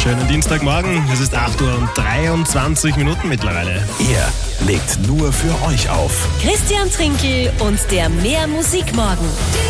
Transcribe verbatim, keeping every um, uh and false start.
Schönen Dienstagmorgen, es ist acht Uhr und dreiundzwanzig Minuten mittlerweile. Er legt nur für euch auf. Christian Trinkel und der Mehr Musik Morgen.